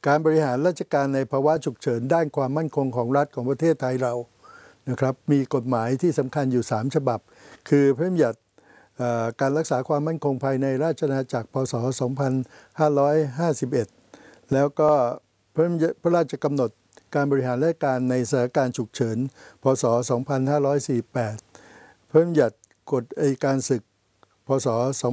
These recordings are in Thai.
การบริหารราชการในภาวะฉุกเฉินด้านความมั่นคงของรัฐของประเทศไทยเรานะครับมีกฎหมายที่สำคัญอยู่3ฉบับคือพระราชบัญญัติการรักษาความมั่นคงภายในราชอาณาจักรพ.ศ. 2551แล้วก็พระราชกำหนดการบริหารราชการในสถานการณ์ฉุกเฉินพ.ศ. 2548พระราชบัญญัติกฎอัยการศึกพ.ศ.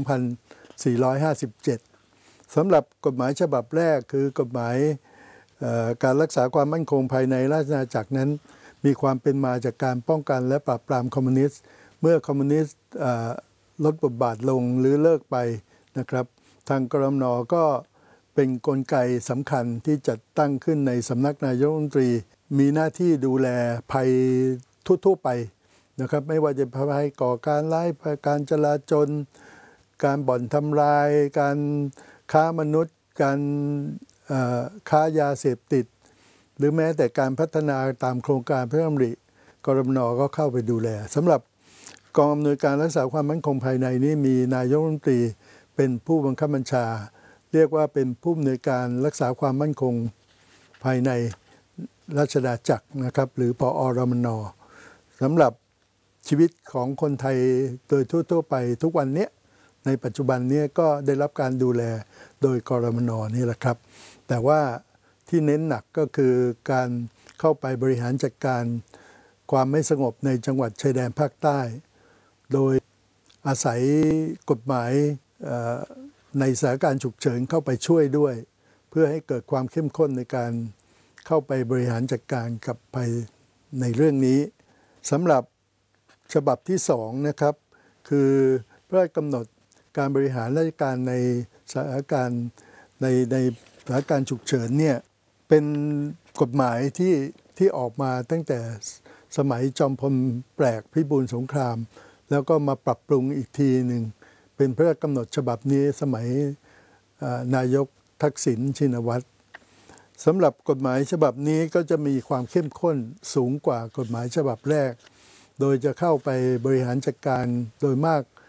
2457สำหรับกฎหมายฉบับแรกคือกฎหมายการรักษาความมั่นคงภายในราชอาณาจักรนั้นมีความเป็นมาจากการป้องกันและปราบปรามคอมมิวนิสต์เมื่อคอมมิวนิสต์ลดบทบาทลงหรือเลิกไปนะครับทางกรมน.ก็เป็นกลไกสำคัญที่จัดตั้งขึ้นในสำนักนายกรัฐมนตรีมีหน้าที่ดูแลภัยทั่วไปนะครับไม่ว่าจะภัยก่อการร้ายการจลาจลการบ่อนทำลายการค้ามนุษย์การค้ายาเสพติดหรือแม้แต่การพัฒนาตามโครงการพระราชดำริกรมน.ก็เข้าไปดูแลสำหรับกองอำนวยการรักษาความมั่นคงภายในนี้มีนายกรัฐมนตรีเป็นผู้บังคับบัญชาเรียกว่าเป็นผู้อำนวยการรักษาความมั่นคงภายในราชอาณาจักรนะครับหรือผอ.รมน.สำหรับชีวิตของคนไทยโดยทั่วไปทุกวันนี้ในปัจจุบันนี้ก็ได้รับการดูแลโดยกรมน.นี่แหละครับแต่ว่าที่เน้นหนักก็คือการเข้าไปบริหารจัดการความไม่สงบในจังหวัดชายแดนภาคใต้โดยอาศัยกฎหมายในสถานการณ์ฉุกเฉินเข้าไปช่วยด้วยเพื่อให้เกิดความเข้มข้นในการเข้าไปบริหารจัดการกับภัยในเรื่องนี้สำหรับฉบับที่2นะครับคือพระราชกำหนดการบริหารราชการในสถานการณ์ในสถานการณ์ฉุกเฉินเนี่ยเป็นกฎหมายที่ออกมาตั้งแต่สมัยจอมพลแปลกพิบูลสงครามแล้วก็มาปรับปรุงอีกทีหนึ่งเป็นพระราชกำหนดฉบับนี้สมัยนายกทักษิณชินวัตรสำหรับกฎหมายฉบับนี้ก็จะมีความเข้มข้นสูงกว่ากฎหมายฉบับแรกโดยจะเข้าไปบริหารจัดการโดยมาก